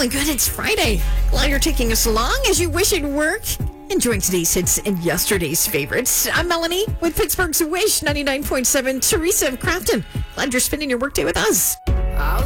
feeling good. It's Friday. Glad you're taking us along as you wish it work. Enjoying today's hits and yesterday's favorites. I'm Melanie with Pittsburgh's Wish 99.7. Teresa of Crafton. Glad you're spending your workday with us.